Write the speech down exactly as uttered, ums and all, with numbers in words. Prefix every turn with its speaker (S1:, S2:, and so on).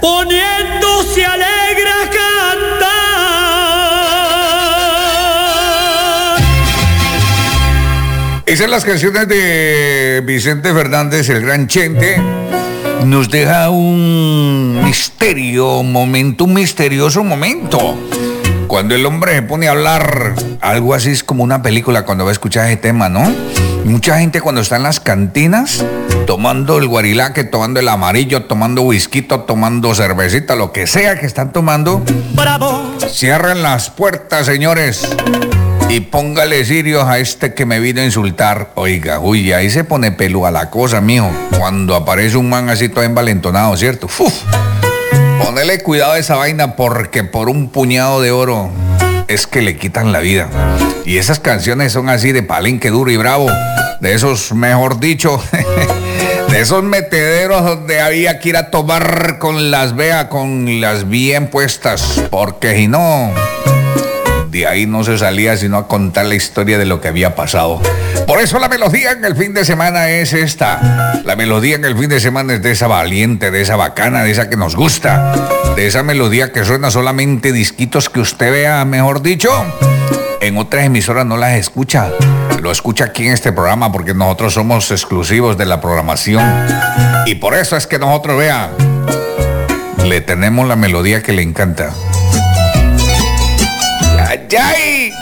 S1: poniéndose alegre a cantar.
S2: Esas son las canciones de Vicente Fernández, el gran Chente. Nos deja un misterio, un momento, un misterioso momento. Cuando el hombre se pone a hablar, algo así es como una película cuando va a escuchar ese tema, ¿no? Mucha gente cuando está en las cantinas, tomando el guarilaque, tomando el amarillo, tomando whisky, tomando cervecita, lo que sea que están tomando.
S1: Bravo.
S2: Cierren las puertas, señores, y póngale sirios a este que me vino a insultar. Oiga, uy, ahí se pone pelúa la cosa, mijo. Cuando aparece un man así todo envalentonado, ¿cierto? Uf. Ponele cuidado a esa vaina porque por un puñado de oro es que le quitan la vida. Y esas canciones son así de palenque duro y bravo. De esos, mejor dicho, de esos metederos donde había que ir a tomar con las veas, con las bien puestas. Porque si no, de ahí no se salía sino a contar la historia de lo que había pasado. Por eso la melodía en el fin de semana es esta. La melodía en el fin de semana es de esa valiente, de esa bacana, de esa que nos gusta. De esa melodía que suena solamente disquitos que usted vea, mejor dicho. En otras emisoras no las escucha. Lo escucha aquí en este programa porque nosotros somos exclusivos de la programación. Y por eso es que nosotros, vea, le tenemos la melodía que le encanta. ¡Ay, ay!